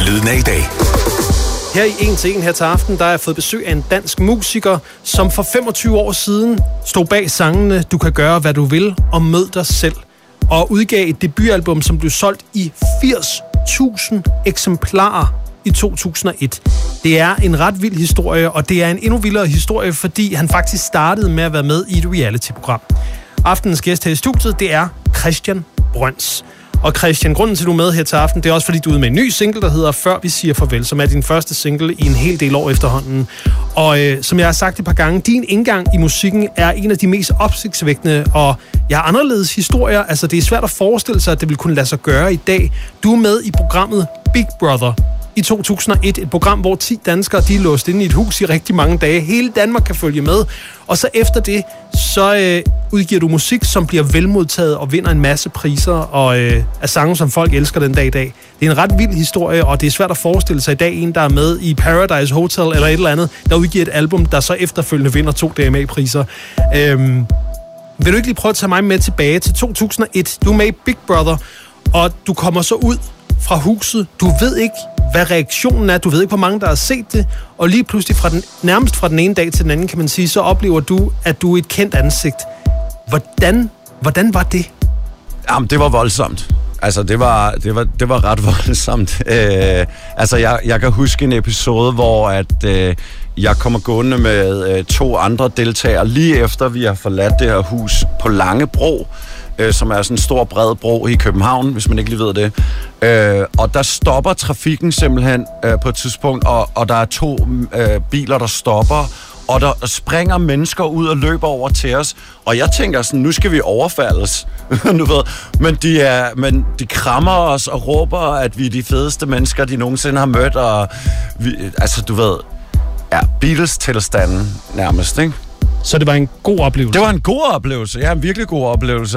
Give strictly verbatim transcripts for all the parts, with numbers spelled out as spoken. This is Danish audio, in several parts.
Lyden af i dag. Her i En til En her til aften, der har jeg fået besøg af en dansk musiker, som for femogtyve år siden stod bag sangene Du kan gøre, hvad du vil, og Mød dig selv. Og udgav et debutalbum, som blev solgt i firs tusind eksemplarer i to tusind og et. Det er en ret vild historie, og det er en endnu vildere historie, fordi han faktisk startede med at være med i et reality-program. Aftenens gæst her i studiet, det er Christian Brøns. Og Christian, grunden til, at du er med her til aften, det er også, fordi du er ude med en ny single, der hedder Før vi siger farvel, som er din første single i en hel del år efterhånden. Og øh, som jeg har sagt et par gange, din indgang i musikken er en af de mest opsigtsvækkende og ja, anderledes historier. Altså, det er svært at forestille sig, at det ville kunne lade sig gøre i dag. Du er med i programmet Big Brother i to tusind og et, et program, hvor ti danskere de er låst inde i et hus i rigtig mange dage. Hele Danmark kan følge med. Og så efter det, så øh, udgiver du musik, som bliver velmodtaget og vinder en masse priser og øh, er sange, som folk elsker den dag i dag. Det er en ret vild historie, og det er svært at forestille sig i dag en, der er med i Paradise Hotel eller et eller andet, der udgiver et album, der så efterfølgende vinder to D M A-priser. Øhm, vil du ikke lige prøve at tage mig med tilbage til to tusind og et? Du er med i Big Brother, og du kommer så ud fra huset. Du ved ikke, hvad reaktionen er. Du ved ikke, hvor mange der har set det. Og lige pludselig, fra den, nærmest fra den ene dag til den anden, kan man sige, så oplever du, at du er et kendt ansigt. Hvordan, hvordan var det? Jamen, det var voldsomt. Altså, det var, det var, det var ret voldsomt. Øh, altså, jeg, jeg kan huske en episode, hvor at, øh, jeg kommer gående med øh, to andre deltagere, lige efter vi har forladt det her hus på Langebro, øh, som er sådan en stor, bred bro i København, hvis man ikke lige ved det. Øh, og der stopper trafikken simpelthen øh, på et tidspunkt, og, og der er to øh, biler, der stopper, og der springer mennesker ud og løber over til os. Og jeg tænker sådan, nu skal vi overfaldes. Du ved. Men, de er, men de krammer os og råber, at vi er de fedeste mennesker, de nogensinde har mødt. Og vi, altså, du ved, ja, Beatles-tilstanden nærmest, ikke? Så det var en god oplevelse? Det var en god oplevelse, ja, en virkelig god oplevelse.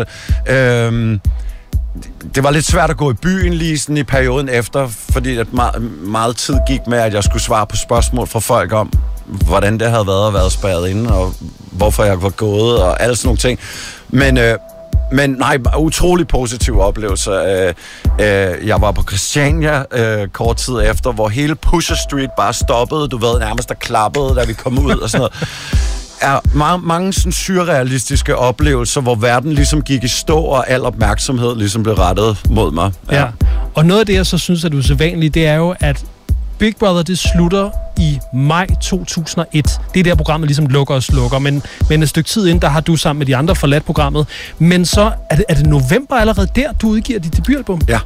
Øhm, det var lidt svært at gå i byen lige sådan i perioden efter, fordi at meget, meget tid gik med, at jeg skulle svare på spørgsmål fra folk om, hvordan det havde været at være spærret inde, og hvorfor jeg var gået, og alle sådan nogle ting. Men, øh, men nej, utrolig positiv oplevelse. Øh, øh, jeg var på Christiania øh, kort tid efter, hvor hele Pusher Street bare stoppede, du ved, nærmest der klappede, da vi kom ud og sådan noget. Er mange, mange sådan surrealistiske oplevelser, hvor verden ligesom gik i stå, og al opmærksomhed ligesom blev rettet mod mig. Ja. Ja. Og noget af det, jeg så synes, at du er sædvanligt, det er jo, at Big Brother, det slutter i maj to tusind og et. Det er der, programmet ligesom lukker og slukker. Men, men et stykke tid inden, der har du sammen med de andre forladt programmet. Men så er det, er det november allerede der, du udgiver dit debutalbum? Ja.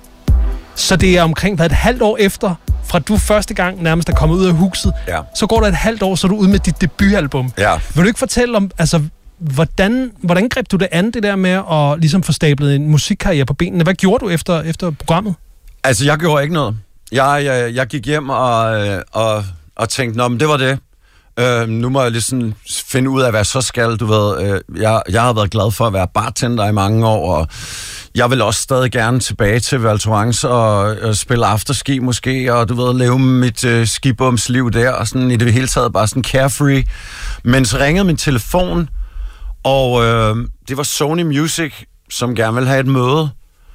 Så det er omkring hvad, et halvt år efter, fra du første gang nærmest er kommet ud af huset, ja. Så går der et halvt år, så er du ude med dit debutalbum. Ja. Vil du ikke fortælle om, altså, hvordan, hvordan greb du det an, det der med at ligesom få stablet en musikkarriere på benene? Hvad gjorde du efter, efter programmet? Altså, jeg gjorde ikke noget. Jeg, jeg, jeg gik hjem og, og, og tænkte, nå, men det var det. Øh, nu må jeg ligesom finde ud af, hvad jeg så skal. Du ved, øh, jeg, jeg har været glad for at være bartender i mange år, og jeg vil også stadig gerne tilbage til Val Thorens og, og spille afterski måske, og du ved, leve mit øh, skibumsliv der, og sådan i det hele taget bare sådan carefree. Men så ringede min telefon, og øh, det var Sony Music, som gerne ville have et møde.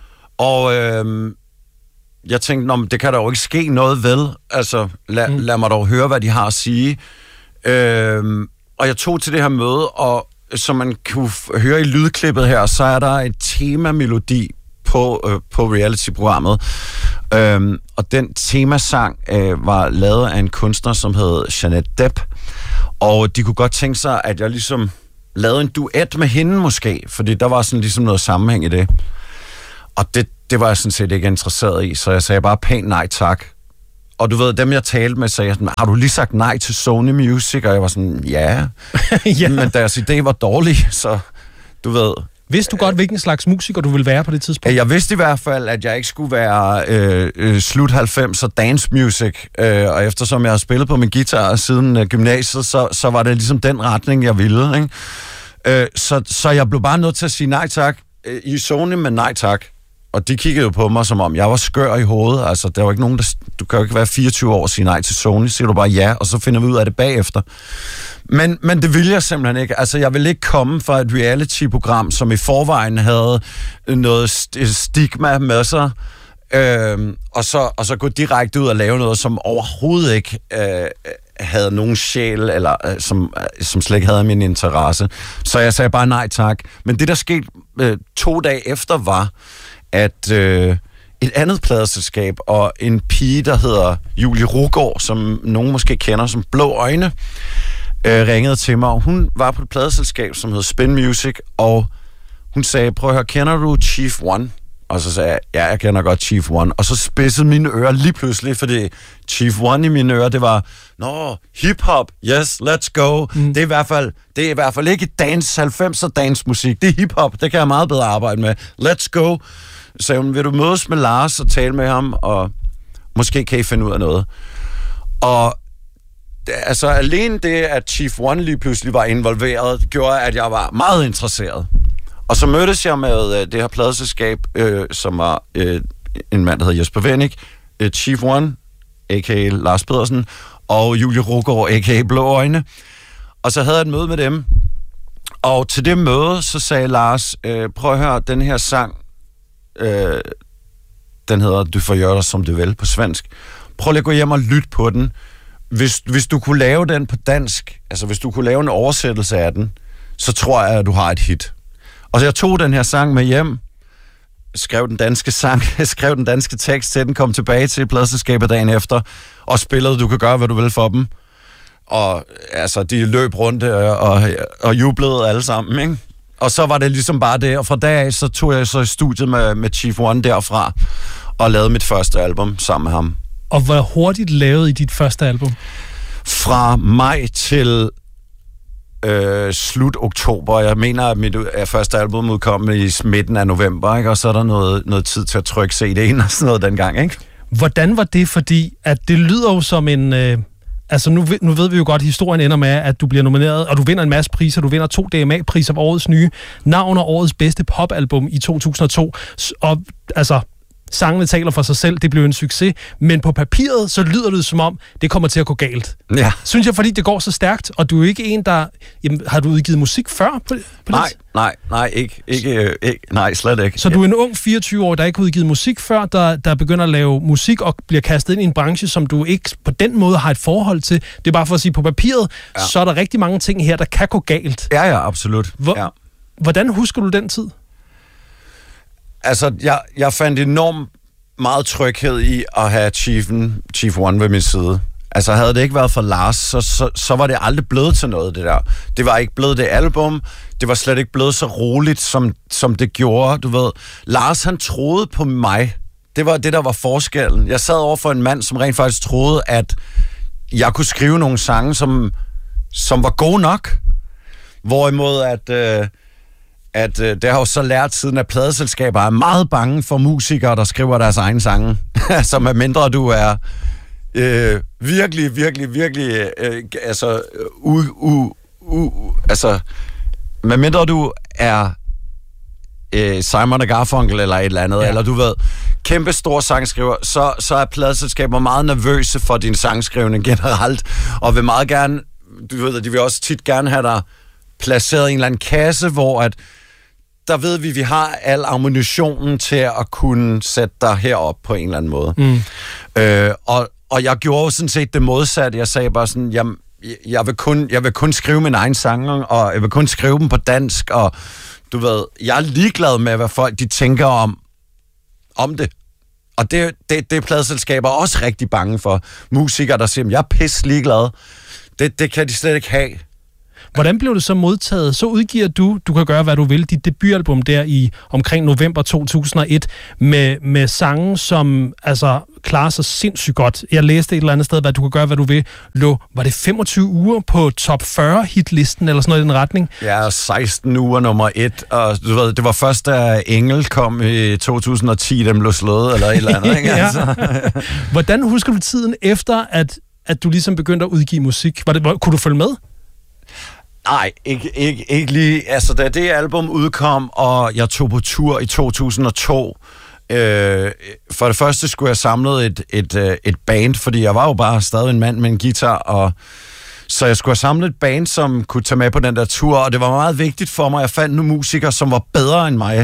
Og øh, jeg tænkte, nå, det kan der jo ikke ske noget ved. Altså, lad, mm. lad mig dog høre, hvad de har at sige. Øh, og jeg tog til det her møde, og som man kunne høre i lydklippet her, så er der et tema-melodi på, øh, på reality-programmet. Øhm, og den temasang øh, var lavet af en kunstner, som hed Jeanette Depp. Og de kunne godt tænke sig, at jeg ligesom lavede en duet med hende måske, fordi der var sådan ligesom noget sammenhæng i det. Og det, det var jeg sådan set ikke interesseret i, så jeg sagde bare pænt nej tak. Og du ved, dem jeg talte med, sagde sådan, har du lige sagt nej til Sony Music? Og jeg var sådan, ja. ja. Men deres idé var dårlig, så du ved. Vidste du godt, hvilken slags musiker du ville være på det tidspunkt? Jeg vidste i hvert fald, at jeg ikke skulle være øh, øh, slut halvfemser dance music. Øh, og eftersom jeg har spillet på min guitar siden øh, gymnasiet, så, så var det ligesom den retning, jeg ville. Ikke? Øh, så, så jeg blev bare nødt til at sige nej tak. Øh, I Sony, men nej tak. Og de kiggede jo på mig, som om jeg var skør i hovedet. Altså, der var ikke nogen, der... Du kan jo ikke være fireogtyve år og sige nej til Sony. Så siger du bare ja, og så finder vi ud af det bagefter. Men, men det ville jeg simpelthen ikke. Altså, jeg ville ikke komme fra et reality-program, som i forvejen havde noget st- stigma med sig. Øh, og, så, og så gå direkte ud og lave noget, som overhovedet ikke øh, havde nogen sjæl, eller øh, som, øh, som slet ikke havde min interesse. Så jeg sagde bare nej tak. Men det, der skete øh, to dage efter, var, at øh, et andet pladeselskab og en pige, der hedder Julie Rugård, som nogen måske kender som Blå Øjne, øh, ringede til mig, og hun var på et pladeselskab, som hedder Spin Music, og hun sagde, prøv at høre, kender du Chief One? Og så sagde jeg, ja, jeg kender godt Chief One. Og så spidsede mine ører lige pludselig, fordi Chief One i mine ører, det var, nå, hip-hop, yes, let's go. Mm. Det, er i hvert fald, det er i hvert fald ikke dance, halvfemser dance musik, det er hip-hop, det kan jeg meget bedre arbejde med. Let's go. Så hun, vil du mødes med Lars og tale med ham, og måske kan I finde ud af noget. Og altså alene det, at Chief One lige pludselig var involveret, gjorde, at jeg var meget interesseret. Og så mødtes jeg med øh, det her pladeselskab, øh, som var øh, en mand, der hedder Jesper Wennick, øh, Chief One, a k a. Lars Pedersen, og Julie Rugård, a k a. Blå Øjne. Og så havde jeg et møde med dem. Og til det møde, så sagde Lars, øh, prøv at høre, den her sang, øh, den hedder Du får gøre dig, som du vil på svensk. Prøv lige at gå hjem og lytte på den. Hvis, hvis du kunne lave den på dansk, altså hvis du kunne lave en oversættelse af den, så tror jeg, at du har et hit. Og så jeg tog den her sang med hjem, skrev den danske sang, skrev den danske tekst til den, kom tilbage til pladeselskabet dagen efter, og spillede Du kan gøre, hvad du vil for dem. Og altså, de løb rundt og, og, og jublede alle sammen, ikke? Og så var det ligesom bare det, og fra dag af, så tog jeg så i studiet med, med Chief One derfra, og lavede mit første album sammen med ham. Og hvor hurtigt lavede I dit første album? Fra maj til øh, slut oktober. Jeg mener, at mit at første album udkom i midten af november, ikke? Og så er der noget, noget tid til at trykke C D'en og sådan noget dengang, ikke? Hvordan var det? Fordi at det lyder jo som en... Øh, altså nu, nu ved vi jo godt, at historien ender med, at du bliver nomineret, og du vinder en masse priser. Du vinder to D M A-priser for årets nye navn og årets bedste popalbum i to tusind og to. Og altså... Sangene taler for sig selv, det blev en succes, men på papiret, så lyder det som om, det kommer til at gå galt. Ja. Synes jeg, fordi det går så stærkt, og du er ikke en, der... Jamen, har du udgivet musik før? På, på nej, det? nej, nej, ikke, ikke, ikke, nej, slet ikke. Så du er en ung fireogtyve-årig, der ikke har udgivet musik før, der, der begynder at lave musik og bliver kastet ind i en branche, som du ikke på den måde har et forhold til. Det er bare for at sige, på papiret, ja. Så er der rigtig mange ting her, der kan gå galt. Ja, ja, absolut. Hvor, ja. Hvordan husker du den tid? Altså, jeg, jeg fandt enormt meget tryghed i at have Chiefen, Chief One ved min side. Altså, havde det ikke været for Lars, så, så, så var det aldrig blevet til noget, det der. Det var ikke blevet det album. Det var slet ikke blevet så roligt, som, som det gjorde, du ved. Lars, han troede på mig. Det var det, der var forskellen. Jeg sad over for en mand, som rent faktisk troede, at jeg kunne skrive nogle sange, som, som var gode nok. Hvorimod, at... Øh, at øh, det har jo så lært siden, at pladeselskaber er meget bange for musikere, der skriver deres egne sange. Så med mindre du er øh, virkelig, virkelig, virkelig, øh, altså, u, u, u, altså, med mindre du er øh, Simon og Garfunkel eller et eller andet, ja. Eller du ved, kæmpe stor sangskriver, så, så er pladeselskaber meget nervøse for din sangskrivning generelt, og vil meget gerne, du ved, de vil også tit gerne have dig placeret i en eller anden kasse, hvor at der ved vi, vi har al ammunitionen til at kunne sætte dig herop på en eller anden måde. Mm. Øh, og, og jeg gjorde jo sådan set det modsatte. Jeg sagde bare sådan, jeg, jeg, vil kun, jeg vil kun skrive mine egne sange, og jeg vil kun skrive dem på dansk, og du ved, jeg er ligeglad med, hvad folk de tænker om, om det. Og det, det, det er pladeselskaber også rigtig bange for. Musikere, der siger, jeg er pisse ligeglad. Det, det kan de slet ikke have. Hvordan blev det så modtaget? Så udgiver du, du kan gøre, hvad du vil, dit debutalbum der i omkring november to tusind og et, med, med sange, som altså klarer sig sindssygt godt. Jeg læste et eller andet sted, hvad du kan gøre, hvad du vil, lå, var det femogtyve uger på top fyrre hitlisten, eller sådan noget i den retning? Ja, seksten uger nummer et, og du ved, det var først, da Engel kom i to tusind og ti, dem blev slået, eller et eller andet, ikke? Ja. Altså. Hvordan husker du tiden efter, at, at du ligesom begyndte at udgive musik? Var det, kunne du følge med? Nej, ikke, ikke, ikke lige. Altså, da det album udkom, og jeg tog på tur i to tusind og to, øh, for det første skulle jeg samle et, et, et band, fordi jeg var jo bare stadig en mand med en guitar, og så jeg skulle have samlet et band, som kunne tage med på den der tur, og det var meget vigtigt for mig, at jeg fandt nogle musikere, som var bedre end mig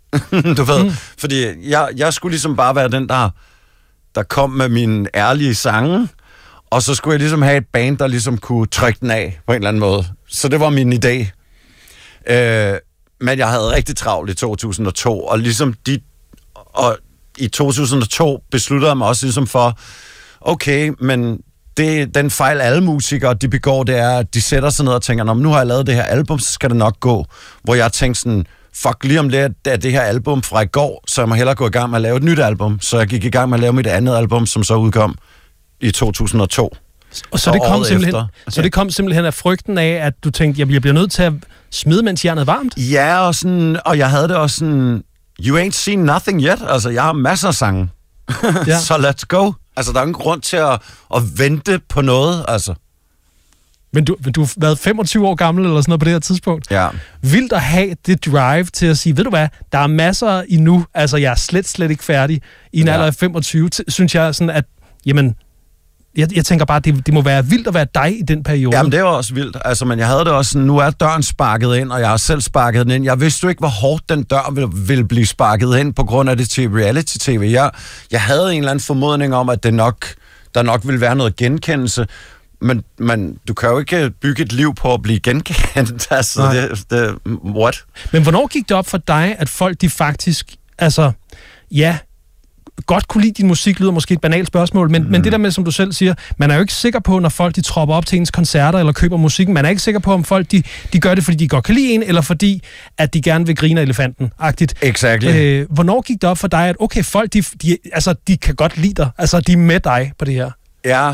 du ved, mm. fordi jeg, jeg skulle ligesom bare være den, der, der kom med mine ærlige sange, og så skulle jeg ligesom have et band, der ligesom kunne trykke den af på en eller anden måde. Så det var min idé. Øh, men jeg havde rigtig travlt i to tusind og to, og ligesom de, og i to tusind og to besluttede jeg mig også ligesom for, okay, men det, den fejl alle musikere, de begår, det er, at de sætter sig ned og tænker, nu har jeg lavet det her album, så skal det nok gå. Hvor jeg tænkte sådan, fuck, lige om lidt er det her album fra i går, så jeg må hellere gå i gang med at lave et nyt album. Så jeg gik i gang med at lave mit andet album, som så udkom i to tusind og to. Og så, det kom, simpelthen, så det kom simpelthen af frygten af, at du tænkte, jeg bliver nødt til at smide, mens jernet er varmt? Ja, og, sådan, og jeg havde det også sådan, you ain't seen nothing yet. Altså, jeg har masser af sange. Ja. Så let's go. Altså, der er ingen grund til at, at vente på noget, altså. Men du, du har været femogtyve år gammel eller sådan noget på det her tidspunkt. Ja. Vildt at have det drive til at sige, ved du hvad, der er masser endnu, altså jeg er slet, slet ikke færdig. I en ja. alder af femogtyve, t- synes jeg sådan, at, jamen, jeg, jeg tænker bare, det, det må være vildt at være dig i den periode. Jamen, det var også vildt. Altså, men jeg havde det også sådan, nu er døren sparket ind, og jeg har selv sparket den ind. Jeg vidste jo ikke, hvor hårdt den dør ville, ville blive sparket ind, på grund af det til reality-tv. Jeg, jeg havde en eller anden formodning om, at det nok, der nok ville være noget genkendelse. Men, men du kan jo ikke bygge et liv på at blive genkendt. Altså, det, det, what? Men hvornår gik det op for dig, at folk de faktisk, altså, ja, godt kunne lide din musik, lyder måske et banalt spørgsmål, men, mm. men det der med, som du selv siger, man er jo ikke sikker på, når folk de tropper op til ens koncerter eller køber musikken, man er ikke sikker på, om folk de, de gør det, fordi de godt kan lide en, eller fordi, at de gerne vil grine af elefanten-agtigt. Exactly. Øh, hvornår gik det op for dig, at okay, folk de, de, altså, de kan godt lide dig, altså de er med dig på det her? Ja,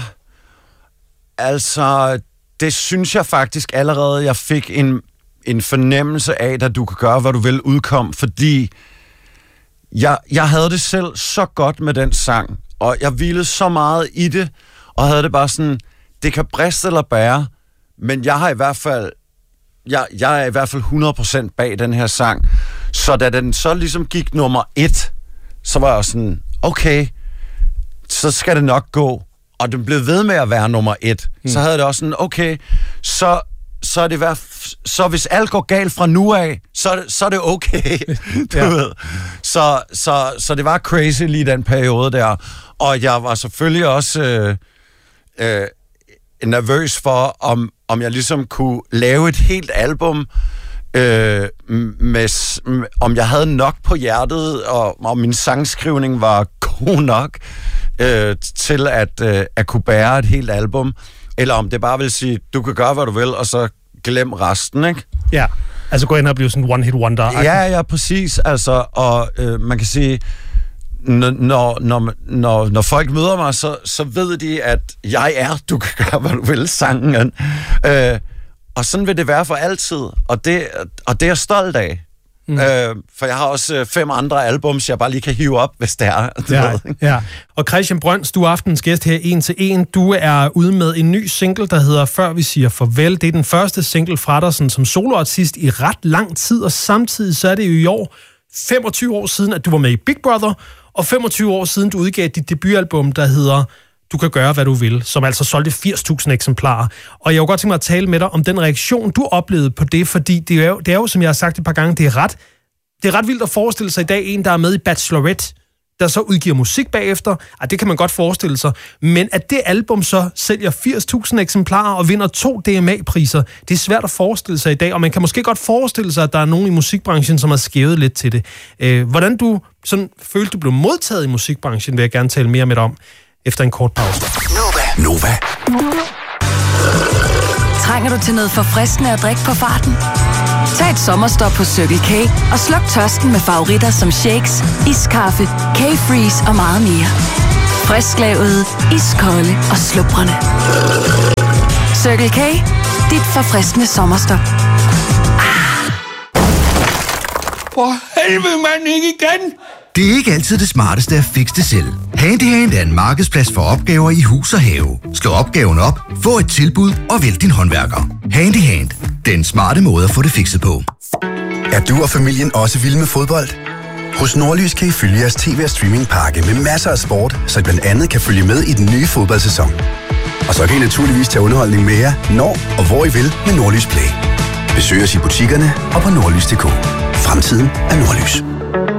altså, det synes jeg faktisk allerede, jeg fik en, en fornemmelse af, at du kan gøre, hvad du vil udkom, fordi jeg, jeg havde det selv så godt med den sang, og jeg hvilede så meget i det, og havde det bare sådan, det kan briste eller bære, men jeg har i hvert fald, jeg, jeg er i hvert fald hundrede procent bag den her sang, så da den så ligesom gik nummer et, så var jeg sådan, okay, så skal det nok gå. Og den blev ved med at være nummer et, mm. så havde det også sådan, okay, så, så er det værd, så hvis alt går galt fra nu af, så er det, så er det okay, du ja. ved. Så, så, så det var crazy lige den periode der, og jeg var selvfølgelig også øh, øh, nervøs for, om, om jeg ligesom kunne lave et helt album, øh, med, om jeg havde nok på hjertet, og om min sangskrivning var god nok, Øh, til at, øh, at kunne bære et helt album, eller om det bare vil sige, du kan gøre, hvad du vil, og så glem resten, ikke? Ja, altså gå ind og blive sådan one-hit wonder. Ja, ja, præcis, altså, og øh, man kan sige, når, når, når, når folk møder mig, så, så ved de, at jeg er, du kan gøre, hvad du vil, sangen. Øh, og sådan vil det være for altid, og det, og det er jeg stolt af. Mm. Øh, for jeg har også øh, fem andre albums, jeg bare lige kan hive op, hvis det er. Det ja, ved, ja. Og Christian Brøns, du er aftenens gæst her en til en. Du er ude med en ny single, der hedder Før vi siger farvel. Det er den første single fra dig sådan, som soloartist i ret lang tid, og samtidig så er det jo i år femogtyve år siden, at du var med i Big Brother, og femogtyve år siden, du udgav dit debutalbum, der hedder Du kan gøre, hvad du vil, som altså solgte firs tusind eksemplarer. Og jeg kunne godt tænke mig at tale med dig om den reaktion, du oplevede på det, fordi det er jo, det er jo som jeg har sagt et par gange, det er ret, det er ret vildt at forestille sig i dag, en, der er med i Bachelorette, der så udgiver musik bagefter. Ej, det kan man godt forestille sig. Men at det album så sælger firs tusind eksemplarer og vinder to D M A-priser, det er svært at forestille sig i dag, og man kan måske godt forestille sig, at der er nogen i musikbranchen, som har skævet lidt til det. Øh, hvordan du sådan følte, du blev modtaget i musikbranchen, vil jeg gerne tale mere med dig om efter en kort pause. Nova. Nova. Trænger du til noget forfriskende at drikke på farten? Tag et sommerstop på Circle K og sluk tørsten med favoritter som shakes, iskaffe, K-Freeze og meget mere. Frisklavet, iskolde og slubrende. Circle K, dit forfriskende sommerstop. Ah. For helvede, mand, ikke igen! Det er ikke altid det smarteste at fikse det selv. Handyhand er en markedsplads for opgaver i hus og have. Slå opgaven op, få et tilbud og vælg din håndværker. Handyhand. Den smarte måde at få det fikset på. Er du og familien også vilde med fodbold? Hos Nordlys kan I følge jeres tv- og streamingpakke med masser af sport, så I blandt andet kan følge med i den nye fodboldsæson. Og så kan I naturligvis tage underholdning med jer, når og hvor I vil med Nordlys Play. Besøg os i butikkerne og på nordlys punktum d k. Fremtiden er Nordlys.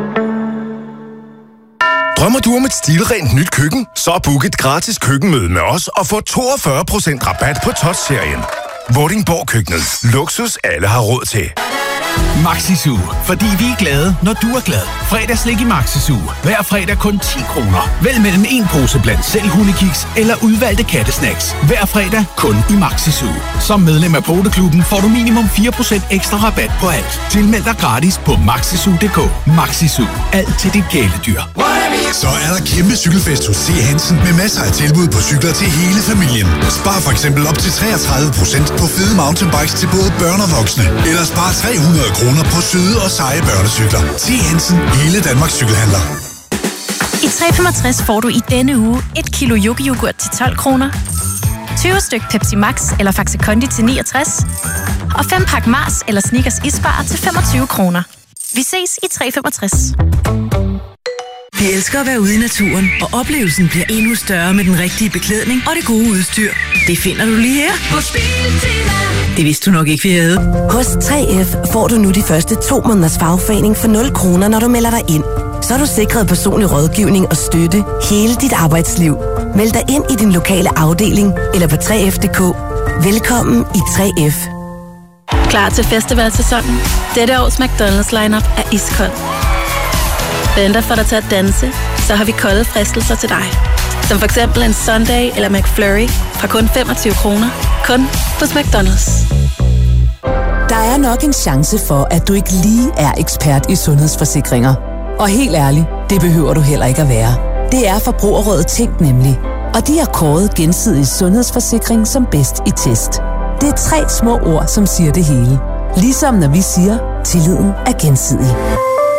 Drømmer du om et stilrent nyt køkken? Så book et gratis køkkenmøde med os og få toogfyrre procent rabat på Touch-serien. Vordingborg Køkkenet. Luksus alle har råd til. Maxi-Zoo. Fordi vi er glade, når du er glad. Fredagslik i Maxi-Zoo. Hver fredag kun ti kroner. Vælg mellem en pose blandt selv hundekiks eller udvalgte kattesnacks. Hver fredag kun i Maxi-Zoo. Som medlem af Poteklubben får du minimum fire procent ekstra rabat på alt. Tilmeld dig gratis på maxizoo punktum d k. Maxi-Zoo. Alt til dit kæledyr. Så er der kæmpe cykelfest hos C. Hansen med masser af tilbud på cykler til hele familien. Spar for eksempel op til treogtredive procent på fede mountainbikes til både børn og voksne. Eller spar tre hundrede kroner på søde og seje børnecykler. C. Hansen, hele Danmarks cykelhandler. I tre femogtres får du i denne uge et kilo yoghurt til tolv kroner, tyve styk Pepsi Max eller Faxe Kondi til niogtres og fem pak Mars eller Snickers Isbar til femogtyve kroner. Vi ses i tre femogtres. Vi elsker at være ude i naturen, og oplevelsen bliver endnu større med den rigtige beklædning og det gode udstyr. Det finder du lige her hos Biltema. Det vidste du nok ikke, vi havde. Hos tre F får du nu de første to måneders fagforening for nul kroner, når du melder dig ind. Så er du sikret personlig rådgivning og støtte hele dit arbejdsliv. Meld dig ind i din lokale afdeling eller på tre F punktum d k. Velkommen i tre F. Klar til festivalsæsonen? Dette års McDonald's lineup er iskold. Venter for dig til at danse, så har vi kolde fristelser til dig. Som for eksempel en Sunday eller McFlurry fra kun femogtyve kroner. Kun hos McDonald's. Der er nok en chance for, at du ikke lige er ekspert i sundhedsforsikringer. Og helt ærligt, det behøver du heller ikke at være. Det er Forbrugerrådet Tænk nemlig. Og de har kåret Gensidig Sundhedsforsikring som bedst i test. Det er tre små ord, som siger det hele. Ligesom når vi siger, tilliden er gensidig.